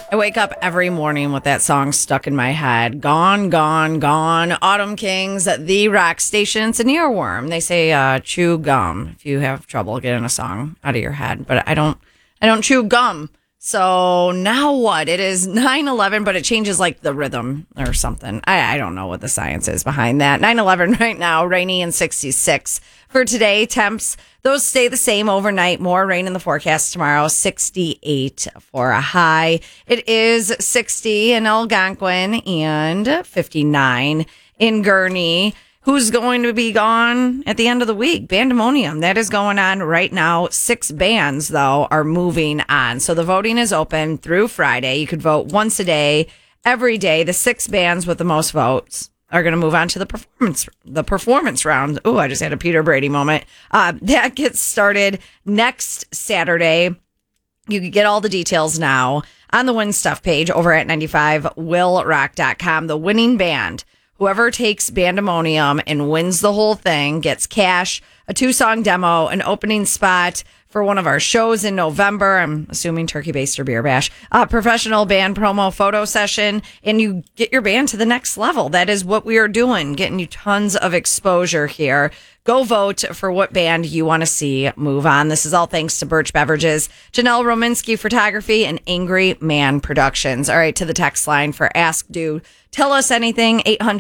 I wake up every morning with that song stuck in my head. Gone, gone, gone. Autumn Kings at the rock station. It's an earworm. They say chew gum if you have trouble getting a song out of your head. But I don't chew gum. So now what? It is 9:11, but it changes like the rhythm or something. I don't know what the science is behind that. 9:11 right now, rainy and 66. For today, temps, those stay the same overnight. More rain in the forecast tomorrow, 68 for a high. It is 60 in Algonquin and 59 in Gurnee. Who's going to be gone at the end of the week? Bandemonium. That is going on right now. 6 bands, though, are moving on. So the voting is open through Friday. You could vote once a day, every day. The 6 bands with the most votes are going to move on to the performance round. Ooh, I just had a Peter Brady moment. That gets started next Saturday. You can get all the details now on the Win Stuff page over at 95willrock.com. The winning band, whoever takes Bandemonium and wins the whole thing, gets cash, a 2-song demo, an opening spot for one of our shows in November. I'm assuming Turkey Baster Beer Bash, professional band promo photo session, and you get your band to the next level. That is what we are doing, getting you tons of exposure here. Go vote for what band you want to see move on. This is all thanks to Birch Beverages, Janelle Rominski Photography, and Angry Man Productions. All right, to the text line for Ask Do Tell Us Anything,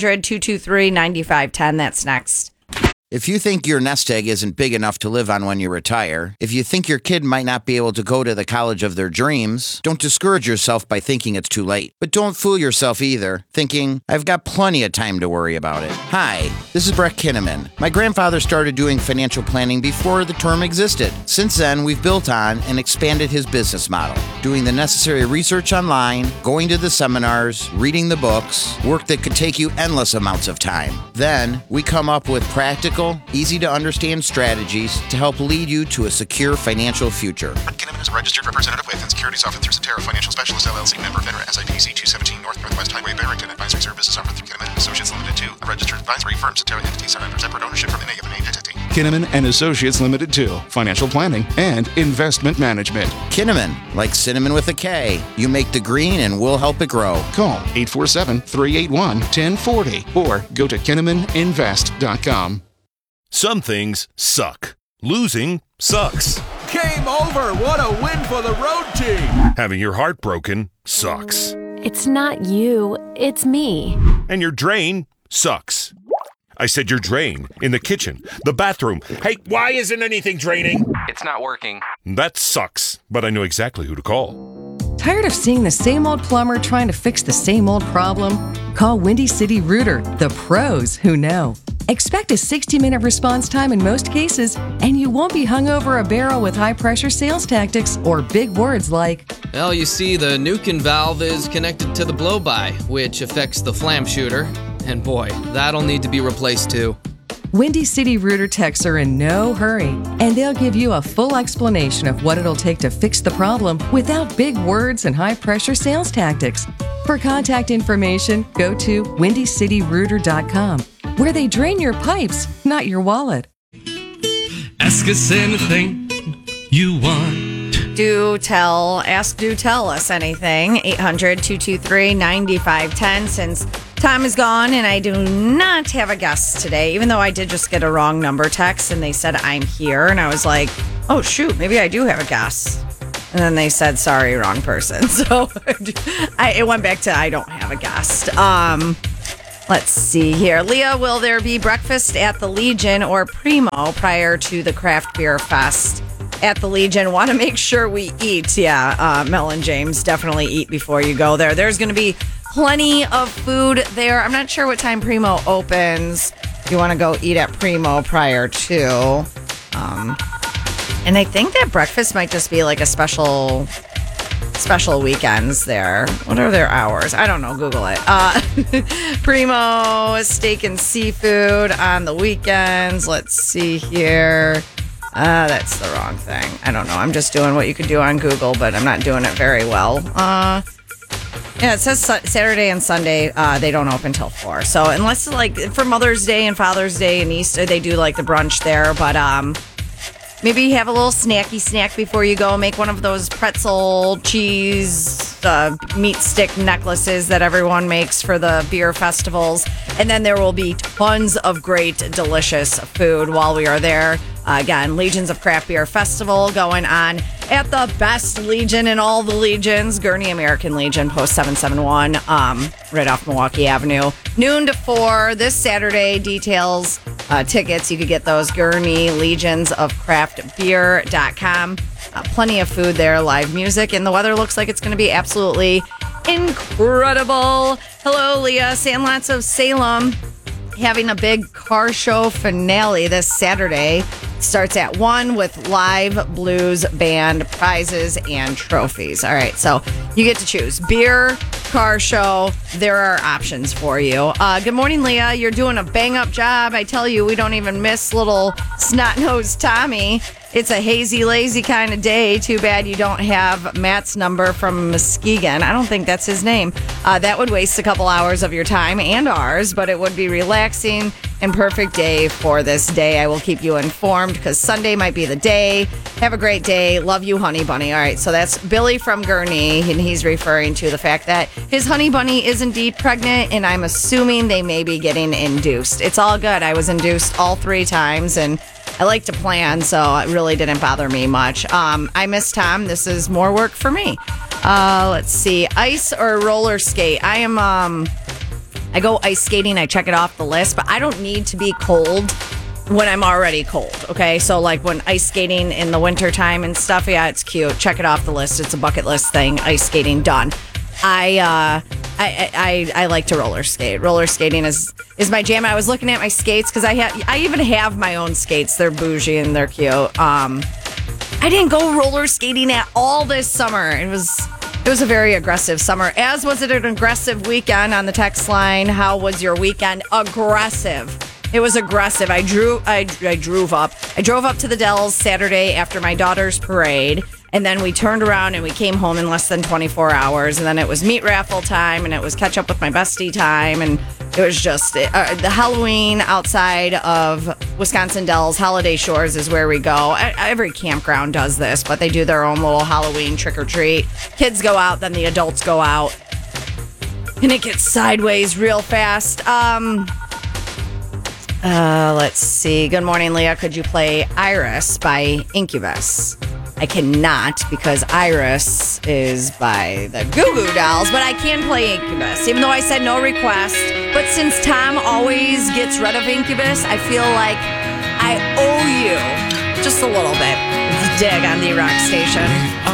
800-223-9510. That's next. If you think your nest egg isn't big enough to live on when you retire, if you think your kid might not be able to go to the college of their dreams, don't discourage yourself by thinking it's too late. But don't fool yourself either, thinking, I've got plenty of time to worry about it. Hi, this is Brett Kinnaman. My grandfather started doing financial planning before the term existed. Since then, we've built on and expanded his business model, doing the necessary research online, going to the seminars, reading the books, work that could take you endless amounts of time. Then, we come up with practical, easy-to-understand strategies to help lead you to a secure financial future. Kinnaman is a registered representative with and securities offered through Cetera Financial Specialist LLC, member FINRA, SIPC 217 Northwest Highway, Barrington. Advisory services offered through Kinnaman & Associates Limited 2, a registered advisory firm. Cetera entities are under separate ownership from any of an entity. Kinnaman & Associates Limited 2, financial planning and investment management. Kinnaman, like cinnamon with a K. You make the green and we'll help it grow. Call 847-381-1040 or go to KinnamanInvest.com. Some things suck. Losing sucks. Game over! What a win for the road team! Having your heart broken sucks. It's not you, it's me. And your drain sucks. I said your drain. In the kitchen, the bathroom. Hey, why isn't anything draining? It's not working. That sucks, but I know exactly who to call. Tired of seeing the same old plumber trying to fix the same old problem? Call Windy City Rooter, the pros who know. Expect a 60-minute response time in most cases, and you won't be hung over a barrel with high-pressure sales tactics or big words like, well, you see, the Nukin valve is connected to the blow-by, which affects the flam shooter. And boy, that'll need to be replaced too. Windy City Rooter techs are in no hurry, and they'll give you a full explanation of what it'll take to fix the problem without big words and high-pressure sales tactics. For contact information, go to windycityrooter.com, where they drain your pipes, not your wallet. Ask us anything you want. Ask Do Tell Us Anything, 800-223-9510. Since Tom is gone and I do not have a guest today, even though I did just get a wrong number text and they said I'm here, and I was like, oh shoot, maybe I do have a guest. And then they said, sorry, wrong person. So it went back to I don't have a guest. Let's see here. Leah, will there be breakfast at the Legion or Primo prior to the Craft Beer Fest at the Legion? Want to make sure we eat. Yeah, Mel and James, definitely eat before you go there. There's going to be plenty of food there. I'm not sure what time Primo opens. If you want to go eat at Primo prior to. And I think that breakfast might just be like a special weekends there. What are their hours? I don't know. Google it. Primo steak and seafood on the weekends. Let's see here. That's the wrong thing. I don't know. I'm just doing what you could do on Google, but I'm not doing it very well. Yeah, it says Saturday and Sunday, they don't open till 4. So unless like for Mother's Day and Father's Day and Easter, they do like the brunch there. But maybe have a little snacky snack before you go. Make one of those pretzel cheese meat stick necklaces that everyone makes for the beer festivals. And then there will be tons of great, delicious food while we are there. Again, Legions of Craft Beer Festival going on at the best Legion in all the Legions, Gurney American Legion, Post 771, right off Milwaukee Avenue. Noon to 4 this Saturday. Details, tickets, you could get those, Gurney Legions of Craft Beer.com. Plenty of food there, live music, and the weather looks like it's going to be absolutely incredible. Hello, Leah. Sandlots of Salem having a big car show finale this Saturday. Starts at 1 with live blues band prizes and trophies. All right, so you get to choose beer, car show. There are options for you. Good morning, Leah. You're doing a bang-up job. I tell you, we don't even miss little snot-nosed Tommy. It's a hazy, lazy kind of day. Too bad you don't have Matt's number from Muskegon. I don't think that's his name. That would waste a couple hours of your time and ours, but it would be relaxing and perfect day for this day. I will keep you informed because Sunday might be the day. Have a great day. Love you, honey bunny. All right, so that's Billy from Gurney, and he's referring to the fact that his honey bunny is indeed pregnant, and I'm assuming they may be getting induced. It's all good. I was induced all 3 times, and I like to plan, so it really didn't bother me much. I miss Tom. This is more work for me. Let's see. Ice or roller skate? I go ice skating. I check it off the list, but I don't need to be cold when I'm already cold, okay? So, like, when ice skating in the wintertime and stuff, yeah, it's cute. Check it off the list. It's a bucket list thing. Ice skating, done. I like to roller skate. Roller skating is my jam. I was looking at my skates because I even have my own skates. They're bougie and they're cute. I didn't go roller skating at all this summer. It was a very aggressive summer. As was it an aggressive weekend on the text line? How was your weekend? Aggressive. It was aggressive. I drove up to the Dells Saturday after my daughter's parade. And then we turned around and we came home in less than 24 hours. And then it was meat raffle time and it was catch up with my bestie time. And it was just the Halloween outside of Wisconsin Dells. Holiday Shores is where we go. Every campground does this, but they do their own little Halloween trick or treat. Kids go out, then the adults go out. And it gets sideways real fast. Let's see. Good morning, Leah. Could you play Iris by Incubus? I cannot because Iris is by the Goo Goo Dolls, but I can play Incubus, even though I said no request. But since Tom always gets rid of Incubus, I feel like I owe you just a little bit. Dig on the rock station.